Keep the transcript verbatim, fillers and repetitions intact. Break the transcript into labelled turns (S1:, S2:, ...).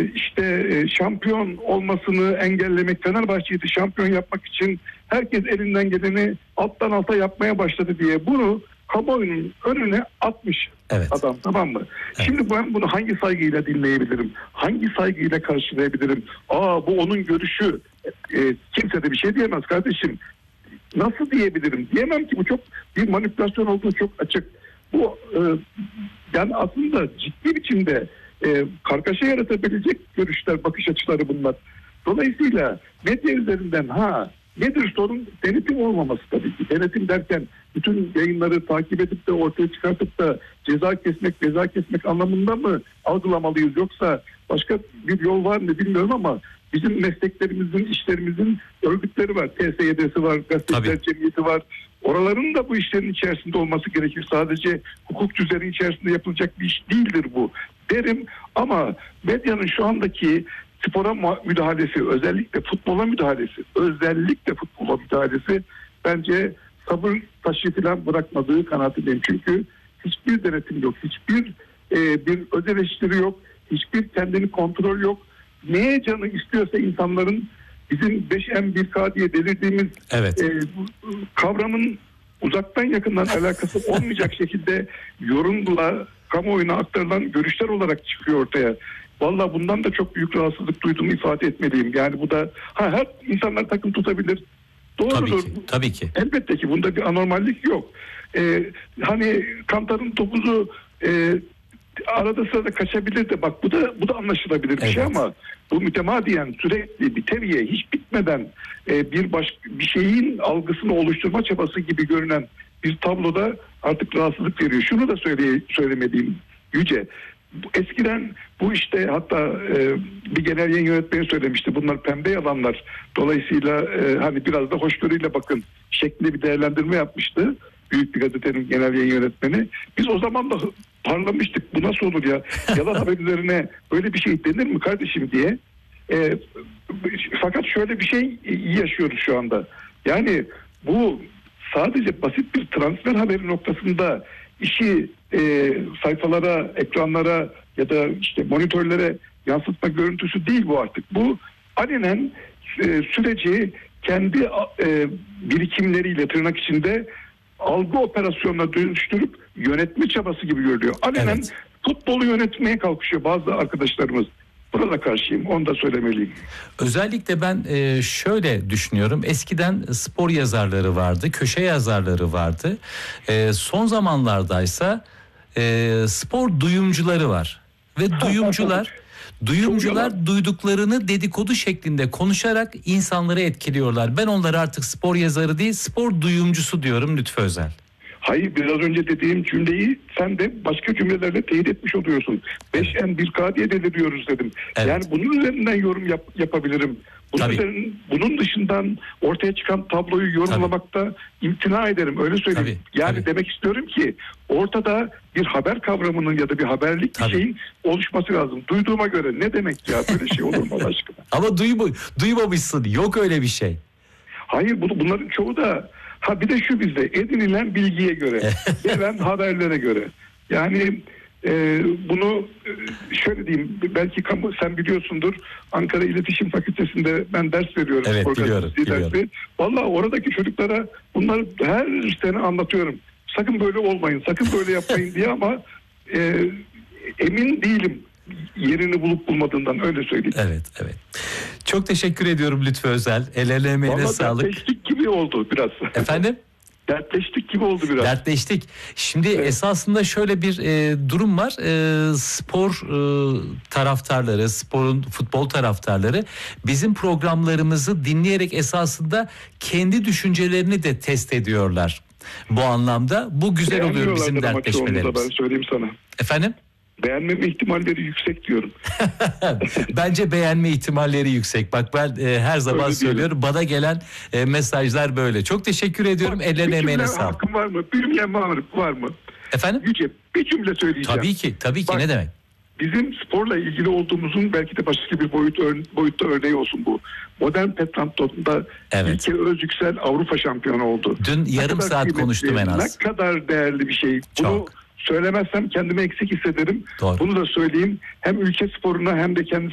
S1: işte e, şampiyon olmasını engellemek, Fenerbahçe'yi de şampiyon yapmak için herkes elinden geleni alttan alta yapmaya başladı diye bunu kamuoyunun önüne atmış
S2: evet.
S1: adam, tamam mı? Evet. Şimdi ben bunu hangi saygıyla dinleyebilirim? Hangi saygıyla karşılayabilirim? Aa, bu onun görüşü. E, kimse de bir şey diyemez kardeşim. Nasıl diyebilirim? Diyemem ki, bu çok bir manipülasyon olduğu çok açık. Bu e, yani aslında ciddi biçimde e, kargaşa yaratabilecek görüşler, bakış açıları bunlar. Dolayısıyla medya üzerinden ha nedir sorun? Denetim olmaması tabii ki. Denetim derken bütün yayınları takip edip de ortaya çıkartıp da ceza kesmek, ceza kesmek anlamında mı algılamalıyız? Yoksa başka bir yol var mı bilmiyorum ama bizim mesleklerimizin, işlerimizin örgütleri var. T S Y D'si var, Gazeteciler Cemiyeti var. Oraların da bu işlerin içerisinde olması gerekir. Sadece hukuk düzeni içerisinde yapılacak bir iş değildir bu derim. Ama medyanın şu andaki spora müdahalesi, özellikle futbola müdahalesi, özellikle futbola müdahalesi bence sabır taşı falan bırakmadığı kanaatindeyim. Çünkü hiçbir denetim yok, hiçbir e, bir öz eleştiri yok, hiçbir kendini kontrol yok. Neye canı istiyorsa insanların, bizim beş M bir K diye belirttiğimiz
S2: evet.
S1: e, kavramın uzaktan yakından alakası olmayacak şekilde yorumla kamuoyuna aktarılan görüşler olarak çıkıyor ortaya. Vallahi bundan da çok büyük rahatsızlık duyduğumu ifade etmeliyim. Yani bu da ha, her insanlar takım tutabilir. Doğrudur.
S2: Tabii ki. Tabii ki.
S1: Elbette ki bunda bir anormallik yok. Ee, hani Kantar'ın topuzu e, arada sırada kaçabilir de, bak bu da bu da anlaşılabilir bir
S2: evet.
S1: şey ama bu mütemadiyen sürekli biteviye hiç bitmeden e, bir baş, bir şeyin algısını oluşturma çabası gibi görünen bir tabloda artık rahatsızlık veriyor. Şunu da söyle, söylemediğim Yüce. Eskiden bu işte, hatta e, bir genel yayın yönetmeni söylemişti. Bunlar pembe yalanlar. Dolayısıyla e, hani biraz da hoşgörüyle bakın şeklinde bir değerlendirme yapmıştı. Büyük bir gazetenin genel yayın yönetmeni. Biz o zaman da parlamıştık. Bu nasıl olur ya? Yalan haber üzerine böyle bir şey denir mi kardeşim diye. E, fakat şöyle bir şey yaşıyoruz şu anda. Yani bu sadece basit bir transfer haberi noktasında işi e, sayfalara, ekranlara ya da işte monitörlere yansıtma görüntüsü değil bu artık. Bu alenen e, süreci kendi e, birikimleriyle, tırnak içinde, algı operasyonuna dönüştürüp yönetme çabası gibi görülüyor. Alenen evet. futbolu yönetmeye kalkışıyor bazı arkadaşlarımız. Buna da karşıyım. Onu da söylemeliyim.
S2: Özellikle ben e, şöyle düşünüyorum. Eskiden spor yazarları vardı, köşe yazarları vardı. E, son zamanlardaysa e, spor duyumcuları var. Ve duyumcular duyumcular duyduklarını dedikodu şeklinde konuşarak insanları etkiliyorlar. Ben onlara artık spor yazarı değil, spor duyumcusu diyorum Lütfü Özel.
S1: Hayır, biraz önce dediğim cümleyi sen de başka cümlelerle teyit etmiş oluyorsun. beş M bir K diye deliriyoruz dedim. Evet. Yani bunun üzerinden yorum yap, yapabilirim. Bunun, üzerinden, bunun dışından ortaya çıkan tabloyu yorumlamakta tabii. imtina ederim. Öyle söyleyeyim. Tabii. Yani tabii. demek istiyorum ki ortada bir haber kavramının ya da bir haberlik tabii. bir şeyin oluşması lazım. Duyduğuma göre ne demek ya, böyle şey olur mu Allah aşkına?
S2: Ama duyma, duymamışsın. Yok öyle bir şey.
S1: Hayır, bu, bunların çoğu da, ha bir de şu, bizde edinilen bilgiye göre, gelen haberlere göre. Yani e, bunu e, şöyle diyeyim, belki kamu, sen biliyorsundur, Ankara İletişim Fakültesi'nde ben ders veriyorum.
S2: Evet, biliyorum, biliyorum.
S1: Vallahi oradaki çocuklara bunları her sene anlatıyorum. Sakın böyle olmayın, sakın böyle yapmayın diye, ama e, emin değilim yerini bulup bulmadığından, öyle söyleyeyim.
S2: Evet, evet. Çok teşekkür ediyorum Lütfü Özel. El ele emeğine sağlık.
S1: Dertleştik gibi oldu biraz.
S2: Efendim?
S1: Dertleştik gibi oldu biraz.
S2: Dertleştik. Şimdi evet. esasında şöyle bir e, durum var. E, spor e, taraftarları, sporun, futbol taraftarları bizim programlarımızı dinleyerek esasında kendi düşüncelerini de test ediyorlar. Bu anlamda bu güzel oluyor bizim dertleşmelerimiz.
S1: Ben söyleyeyim sana.
S2: Efendim?
S1: Beğenmeme ihtimalleri yüksek diyorum.
S2: Bence beğenme ihtimalleri yüksek. Bak ben e, her zaman öyle söylüyorum. Diyelim. Bana gelen e, mesajlar böyle. Çok teşekkür ediyorum. Bak, ellerine emeğine sağlık.
S1: Hakkım var mı? Bilmeyen var mı? Var mı?
S2: Efendim?
S1: Yüce, bir cümle söyleyeceğim.
S2: Tabii ki. Tabii ki.
S1: Bak,
S2: ne demek?
S1: Bizim sporla ilgili olduğumuzun belki de başka bir boyut boyutta örneği olsun bu. Modern Petranton'da
S2: evet.
S1: İlker Özyüksel Avrupa şampiyonu oldu.
S2: Dün yarım saat konuştum en az.
S1: Ne kadar değerli bir şey. Bunu
S2: çok.
S1: Söylemezsem kendimi eksik hissederim.
S2: Doğru.
S1: Bunu da söyleyeyim. Hem ülke sporuna hem de kendi